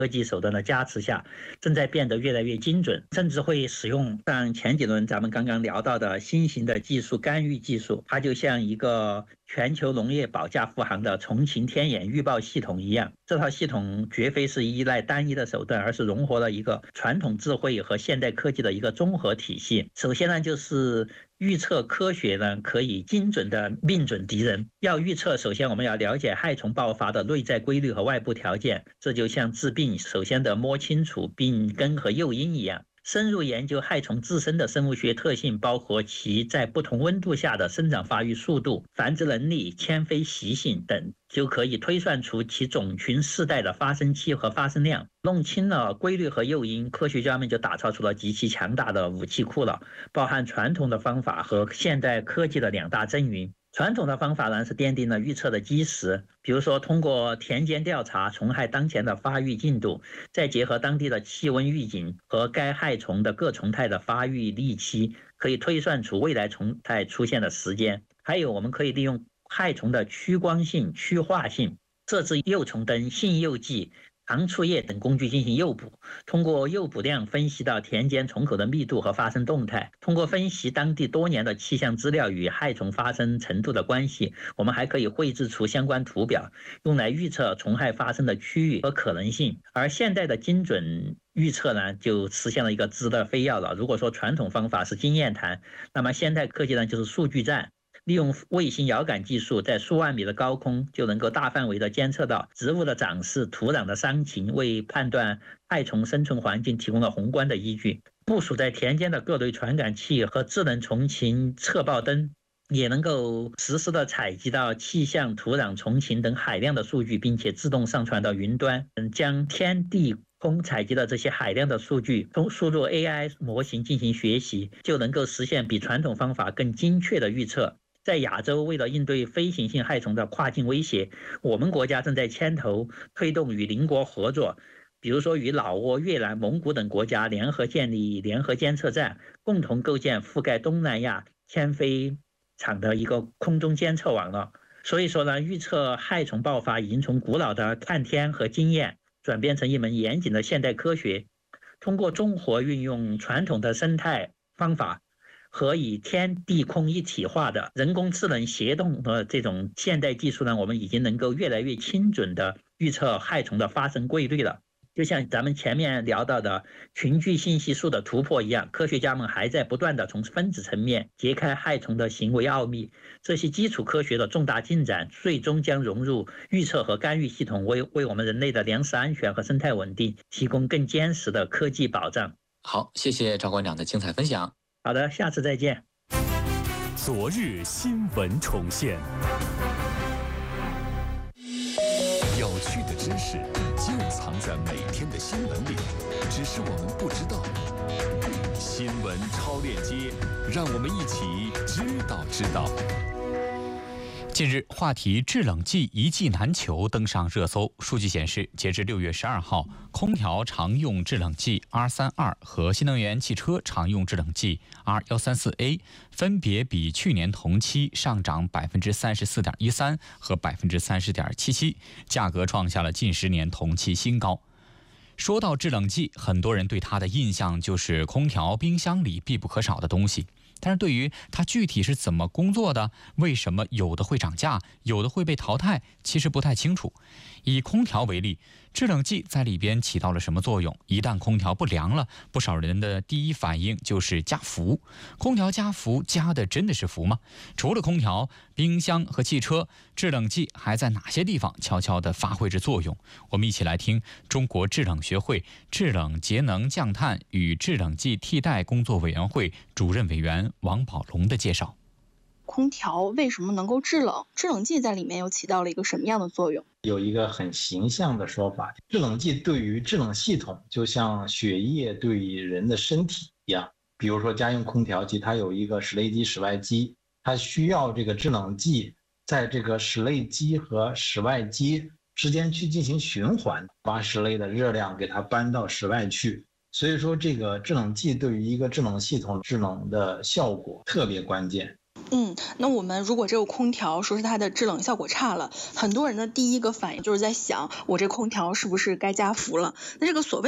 科技手段的加持下，正在变得越来越精准，甚至会使用像前几轮咱们刚刚聊到的新型的技术干预技术，它就像一个全球农业保驾护航的重晴天眼预报系统一样。这套系统绝非是依赖单一的手段，而是融合了一个传统智慧和现代科技的一个综合体系。首先呢，就是预测科学呢可以精准的命准敌人。要预测，首先我们要了解害虫爆发的内在规律和外部条件，这就像治病首先得摸清楚病根和诱因一样。深入研究害虫自身的生物学特性，包括其在不同温度下的生长发育速度、繁殖能力、迁飞习性等，就可以推算出其种群世代的发生期和发生量。弄清了规律和诱因，科学家们就打造出了极其强大的武器库了，包含传统的方法和现代科技的两大阵营。传统的方法呢是奠定了预测的基石，比如说通过田间调查虫害当前的发育进度，再结合当地的气温预警和该害虫的各虫态的发育日期，可以推算出未来虫态出现的时间。还有我们可以利用害虫的趋光性、趋化性，设置诱虫灯、性诱剂、糖醋液等工具进行诱捕，通过诱捕量分析到田间虫口的密度和发生动态。通过分析当地多年的气象资料与害虫发生程度的关系，我们还可以绘制出相关图表，用来预测虫害发生的区域和可能性。而现代的精准预测呢，就实现了一个质的飞跃了。如果说传统方法是经验谈，那么现代科技呢就是数据站。利用卫星遥感技术，在数万米的高空就能够大范围的监测到植物的长势、土壤的伤情，为判断害虫生存环境提供了宏观的依据。部署在田间的各类传感器和智能虫情测报灯，也能够实时的采集到气象、土壤、虫情等海量的数据，并且自动上传到云端，将天地空采集的这些海量的数据输入 AI 模型进行学习，就能够实现比传统方法更精确的预测。在亚洲，为了应对飞行性害虫的跨境威胁，我们国家正在牵头推动与邻国合作，比如说与老挝、越南、蒙古等国家联合建立联合监测站，共同构建覆盖东南亚天飞场的一个空中监测网络。所以说呢，预测害虫爆发已经从古老的看天和经验转变成一门严谨的现代科学。通过综合运用传统的生态方法和以天地空一体化的人工智能协同的这种现代技术呢，我们已经能够越来越精准的预测害虫的发生规律了。就像咱们前面聊到的群聚信息素的突破一样，科学家们还在不断的从分子层面揭开害虫的行为奥秘。这些基础科学的重大进展，最终将融入预测和干预系统，为我们人类的粮食安全和生态稳定提供更坚实的科技保障。 好，谢谢赵馆长的精彩分享。 好的，下次再见。 昨日新闻重现，有趣的知识就藏在每天的新闻里，只是我们不知道。新闻超链接，让我们一起知道。 近日，话题制冷剂一剂难求登上热搜。数据显示，截至6月12号，空调常用制冷剂 R32 和新能源汽车常用制冷剂 R134A 分别比去年同期上涨 34.13% 和 30.77%， 价格创下了近10年同期新高。说到制冷剂，很多人对它的印象就是空调、冰箱里必不可少的东西。但是对于它具体是怎么工作的，为什么有的会涨价，有的会被淘汰，其实不太清楚。以空调为例，制冷剂在里边起到了什么作用？一旦空调不良了，不少人的第一反应就是加氟。空调加氟加的真的是氟吗？除了空调、冰箱和汽车，制冷剂还在哪些地方悄悄地发挥着作用？我们一起来听中国制冷学会制冷节能降碳与制冷剂替代工作委员会主任委员王宝龙的介绍。 空调为什么能够制冷？制冷剂在里面又起到了一个什么样的作用？ 有一个很形象的说法，制冷剂对于制冷系统就像血液对于人的身体一样。比如说家用空调机，它有一个室内机、室外机，它需要这个制冷剂在这个室内机和室外机之间去进行循环，把室内的热量给它搬到室外去。所以说这个制冷剂对于一个制冷系统制冷的效果特别关键。 那我们如果这个空调说是它的制冷效果差了，很多人的第一个反应就是在想，我这空调是不是该加氟了？那这个所谓